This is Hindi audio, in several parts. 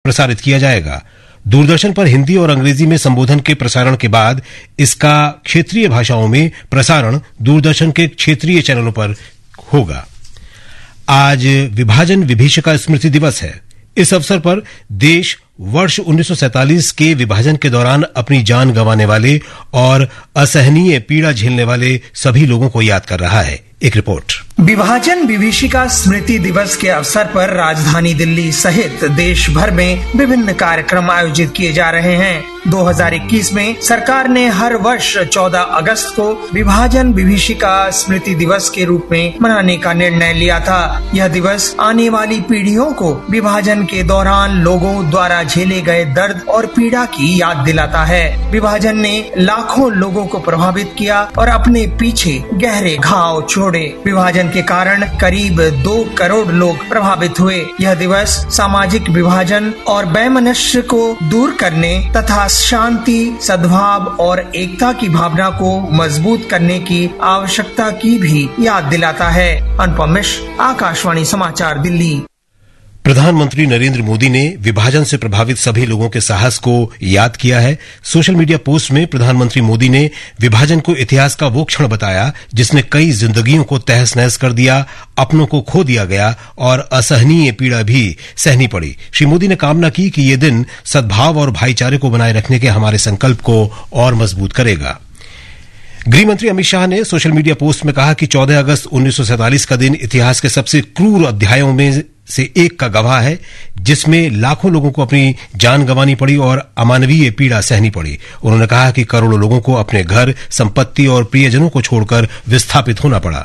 प्रसारित किया जाएगा। दूरदर्शन पर हिंदी और अंग्रेजी में संबोधन के प्रसारण के बाद इसका क्षेत्रीय भाषाओं में प्रसारण दूरदर्शन के क्षेत्रीय चैनलों पर होगा। आज विभाजन विभीषिका स्मृति दिवस है। इस अवसर पर देश वर्ष 1947 के विभाजन के दौरान अपनी जान गंवाने वाले और असहनीय पीड़ा झेलने वाले सभी लोगों को याद कर रहा है। एक रिपोर्ट। विभाजन विभीषिका स्मृति दिवस के अवसर पर राजधानी दिल्ली सहित देश भर में विभिन्न कार्यक्रम आयोजित किए जा रहे हैं। 2021 में सरकार ने हर वर्ष 14 अगस्त को विभाजन विभीषिका स्मृति दिवस के रूप में मनाने का निर्णय लिया था। यह दिवस आने वाली पीढ़ियों को विभाजन के दौरान लोगों द्वारा झेले गए दर्द और पीड़ा की याद दिलाता है। विभाजन ने लाखों लोगों को प्रभावित किया और अपने पीछे गहरे घाव छोड़े। विभाजन के कारण करीब 2 करोड़ लोग प्रभावित हुए। यह दिवस सामाजिक विभाजन और वैमनस्य को दूर करने तथा शांति, सद्भाव और एकता की भावना को मजबूत करने की आवश्यकता की भी याद दिलाता है। अनुपम मिश्र, आकाशवाणी समाचार, दिल्ली। प्रधानमंत्री नरेंद्र मोदी ने विभाजन से प्रभावित सभी लोगों के साहस को याद किया है। सोशल मीडिया पोस्ट में प्रधानमंत्री मोदी ने विभाजन को इतिहास का वो क्षण बताया जिसने कई जिंदगियों को तहस नहस कर दिया, अपनों को खो दिया गया और असहनीय पीड़ा भी सहनी पड़ी। श्री मोदी ने कामना की कि ये दिन सद्भाव और भाईचारे को बनाए रखने के हमारे संकल्प को और मजबूत करेगा। गृहमंत्री अमित शाह ने सोशल मीडिया पोस्ट में कहा कि 14 अगस्त 1947 का दिन इतिहास के सबसे क्रूर अध्यायों में से एक का गवाह है, जिसमें लाखों लोगों को अपनी जान गंवानी पड़ी और अमानवीय पीड़ा सहनी पड़ी। उन्होंने कहा कि करोड़ों लोगों को अपने घर, संपत्ति और प्रियजनों को छोड़कर विस्थापित होना पड़ा।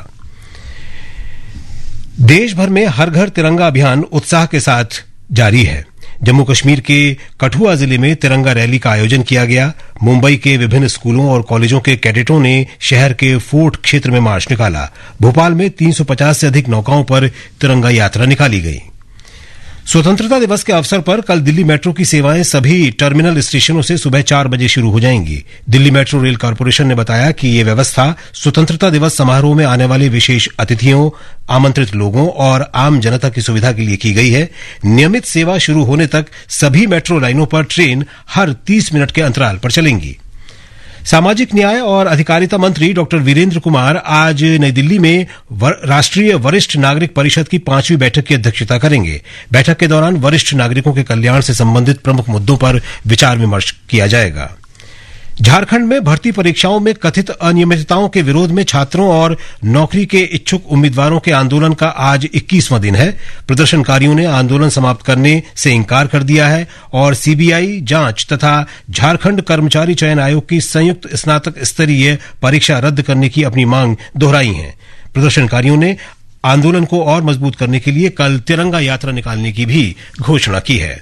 देश भर में हर घर तिरंगा अभियान उत्साह के साथ जारी है। जम्मू कश्मीर के कठुआ जिले में तिरंगा रैली का आयोजन किया गया। मुंबई के विभिन्न स्कूलों और कॉलेजों के कैडेटों ने शहर के फोर्ट क्षेत्र में मार्च निकाला। भोपाल में 350 से अधिक नौकाओं पर तिरंगा यात्रा निकाली गई। स्वतंत्रता दिवस के अवसर पर कल दिल्ली मेट्रो की सेवाएं सभी टर्मिनल स्टेशनों से सुबह 4 बजे शुरू हो जाएंगी। दिल्ली मेट्रो रेल कॉरपोरेशन ने बताया कि ये व्यवस्था स्वतंत्रता दिवस समारोह में आने वाले विशेष अतिथियों, आमंत्रित लोगों और आम जनता की सुविधा के लिए की गई है। नियमित सेवा शुरू होने तक सभी मेट्रो लाइनों पर ट्रेन हर 30 मिनट के अंतराल पर चलेंगी। सामाजिक न्याय और अधिकारिता मंत्री डॉक्टर वीरेंद्र कुमार आज नई दिल्ली में राष्ट्रीय वरिष्ठ नागरिक परिषद की 5वीं बैठक की अध्यक्षता करेंगे। बैठक के दौरान वरिष्ठ नागरिकों के कल्याण से संबंधित प्रमुख मुद्दों पर विचार विमर्श किया जाएगा। झारखंड में भर्ती परीक्षाओं में कथित अनियमितताओं के विरोध में छात्रों और नौकरी के इच्छुक उम्मीदवारों के आंदोलन का आज 21वां दिन है। प्रदर्शनकारियों ने आंदोलन समाप्त करने से इंकार कर दिया है और सीबीआई जांच तथा झारखंड कर्मचारी चयन आयोग की संयुक्त स्नातक स्तरीय परीक्षा रद्द करने की अपनी मांग दोहराई है। प्रदर्शनकारियों ने आंदोलन को और मजबूत करने के लिए कल तिरंगा यात्रा निकालने की भी घोषणा की है।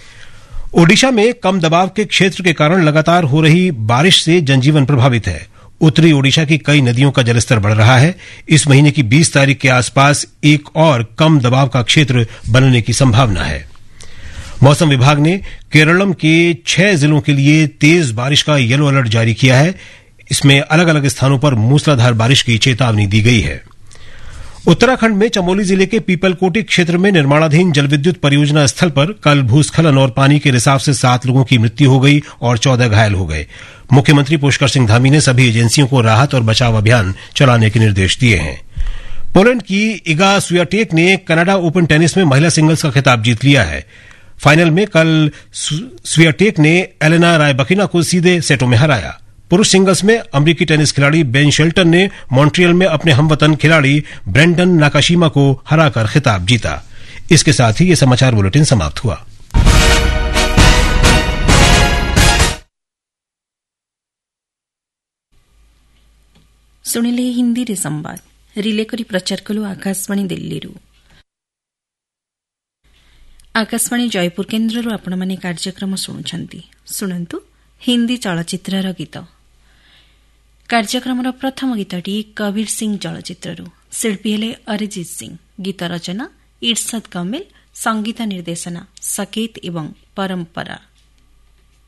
ओडिशा में कम दबाव के क्षेत्र के कारण लगातार हो रही बारिश से जनजीवन प्रभावित है। उत्तरी ओडिशा की कई नदियों का जलस्तर बढ़ रहा है। इस महीने की 20 तारीख के आसपास एक और कम दबाव का क्षेत्र बनने की संभावना है। मौसम विभाग ने केरलम के 6 जिलों के लिए तेज बारिश का येलो अलर्ट जारी किया है। इसमें अलग अलग स्थानों पर मूसलाधार बारिश की चेतावनी दी गई है। उत्तराखंड में चमोली जिले के पीपलकोटी क्षेत्र में निर्माणाधीन जलविद्युत परियोजना स्थल पर कल भूस्खलन और पानी के रिसाव से 7 लोगों की मृत्यु हो गई और 14 घायल हो गए। मुख्यमंत्री पुष्कर सिंह धामी ने सभी एजेंसियों को राहत और बचाव अभियान चलाने के निर्देश दिए हैं। पोलैंड की इगा स्वियाटेक ने कनाडा ओपन टेनिस में महिला सिंगल्स का खिताब जीत लिया है। फाइनल में कल स्वियाटेक ने एलेना रायबकिना को सीधे सेटों में हराया। पुरुष सिंगल्स में अमेरिकी टेनिस खिलाड़ी बेन शेल्टन ने मॉन्ट्रियल में अपने हमवतन खिलाड़ी ब्रेंडन नाकाशिमा को हराकर खिताब जीता। इसके साथ ही ये समाचार बुलेटिन समाप्त हुआ। ଶୁଣିଲେ ହିନ୍ଦୀରେ ସମ୍ବାଦ ରିଲେ କରି ପ୍ରଚାର କଲୁ ଆକାଶବାଣୀ ଦିଲ୍ଲୀରୁ। ଆକାଶବାଣୀ ଜୟପୁର କେନ୍ଦ୍ରରୁ ଆପଣମାନେ କାର୍ଯ୍ୟକ୍ରମ ଶୁଣୁଛନ୍ତି। ଶୁଣନ୍ତୁ ହିନ୍ଦୀ ଚଳଚ୍ଚିତ୍ରର ଗୀତ। କାର୍ଯ୍ୟକ୍ରମର ପ୍ରଥମ ଗୀତଟି କବୀର ସିଂ ଚଳଚ୍ଚିତ୍ରରୁ। ଶିଳ୍ପୀ ହେଲେ ଅରିଜିତ ସିଂ। ଗୀତ ରଚନା ଇର୍ଷାଦ କମିଲ, ସଙ୍ଗୀତ ନିର୍ଦ୍ଦେଶନା ସକେତ ଏବଂ ପରମ୍ପରା।